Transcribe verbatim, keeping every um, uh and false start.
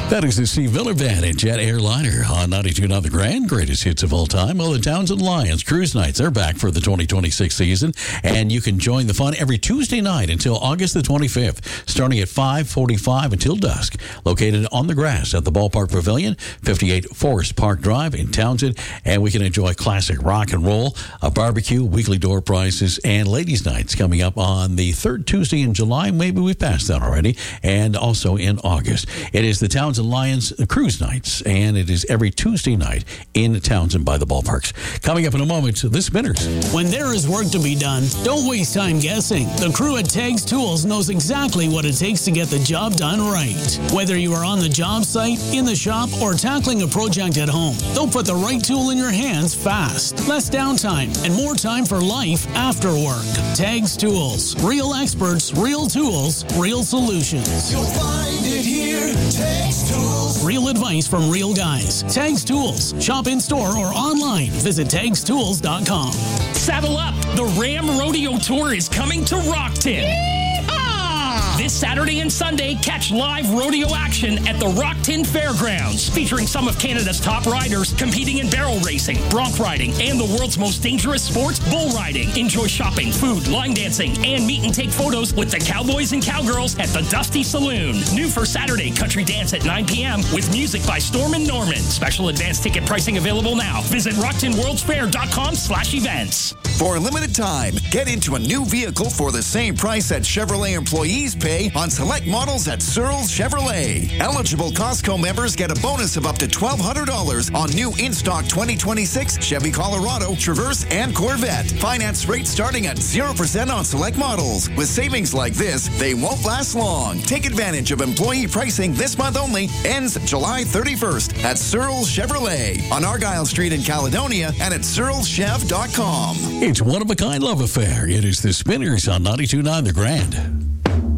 That is the Steve Miller Band and Jet Airliner on ninety-two point nine The Grand, greatest hits of all time. Well, the Townsend Lions Cruise Nights are back for the twenty twenty-six season, and you can join the fun every Tuesday night until August the twenty-fifth, starting at five forty-five until dusk. Located on the grass at the Ballpark Pavilion, fifty-eight Forest Park Drive in Townsend, and we can enjoy classic rock and roll, a barbecue, weekly door prizes, and ladies' nights coming up on the third Tuesday in July. Maybe we've passed that already, and also in August. It is the Townsend Lions Cruise Nights, and it is every Tuesday night in Townsend by the ballparks. Coming up in a moment, the Spinners. When there is work to be done, don't waste time guessing. The crew at Tags Tools knows exactly what it takes to get the job done right. Whether you are on the job site, in the shop, or tackling a project at home, they'll put the right tool in your hands fast. Less downtime and more time for life after work. Tags Tools. Real experts, real tools, real solutions. You'll find it here. Tags Tools. Real advice from real guys. Tags Tools. Shop in store or online. Visit tags tools dot com. Saddle up. The Ram Rodeo Tour is coming to Rockton. Yeehaw! This Saturday and Sunday, catch live rodeo action at the Rockton Fairgrounds, featuring some of Canada's top riders competing in barrel racing, bronc riding, and the world's most dangerous sport, bull riding. Enjoy shopping, food, line dancing, and meet and take photos with the cowboys and cowgirls at the Dusty Saloon. New for Saturday, country dance at nine p.m. with music by Storm and Norman. Special advance ticket pricing available now. Visit rockton world's fair dot com slash events. For a limited time, get into a new vehicle for the same price that Chevrolet employees pay on select models at Searles Chevrolet. Eligible Costco members get a bonus of up to twelve hundred dollars on new in-stock twenty twenty-six Chevy Colorado, Traverse, and Corvette. Finance rates starting at zero percent on select models. With savings like this, they won't last long. Take advantage of employee pricing this month only. Ends July thirty-first at Searles Chevrolet on Argyle Street in Caledonia and at searles chev dot com. It's one-of-a-kind love affair. It is the Spinners on ninety-two point nine The Grand.